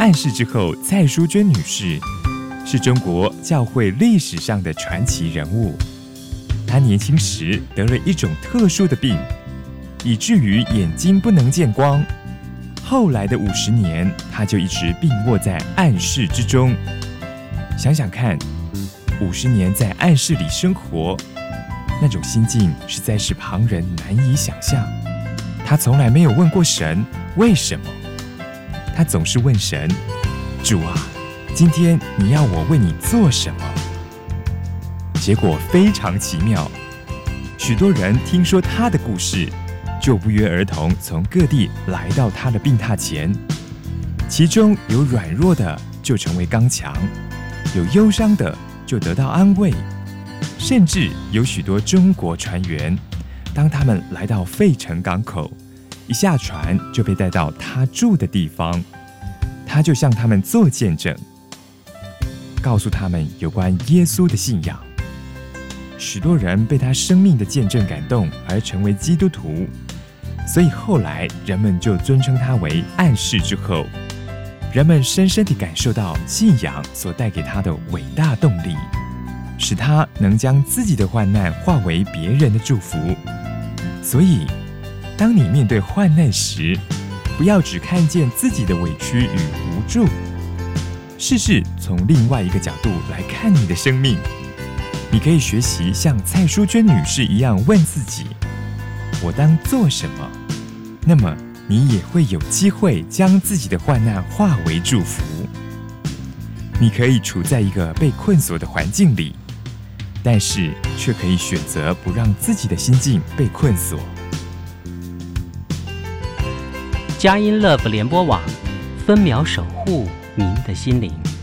暗示之后蔡淑娟女士是中国教会历史上的传奇人物。她年轻时得了一种特殊的病，以至于眼睛不能见光。后来的50年，她就一直病卧在暗室之中。想想看，50年在暗室里生活，那种心境实在是旁人难以想象。她从来没有问过神为什么，她总是问神：主啊，今天你要我为你做什么？结果非常奇妙，许多人听说她的故事，就不约而同从各地来到她的病榻前。其中有软弱的就成为刚强，有忧伤的就得到安慰，甚至有许多中国船员，当他们来到费城港口，一下船就被带到他住的地方，他就向他们做见证，告诉他们有关耶稣的信仰。许多人被他生命的见证感动而成为基督徒，所以后来人们就尊称他为暗室之后。人们深深地感受到信仰所带给他的伟大动力，使他能将自己的患难化为别人的祝福。所以当你面对患难时，不要只看见自己的委屈与无助，试试从另外一个角度来看你的生命。你可以学习像蔡淑娟女士一样问自己：我当做什么？那么你也会有机会将自己的患难化为祝福。你可以处在一个被困锁的环境里，但是却可以选择不让自己的心境被困锁。 佳音 Love 联播网，分秒守护您的心灵。